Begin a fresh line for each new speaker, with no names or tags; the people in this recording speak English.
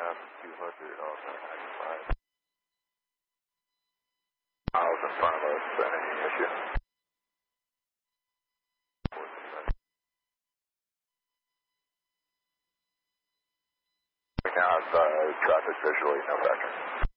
200 on 95. Miles in front of us, any issue? Right now it's traffic visually, no factor.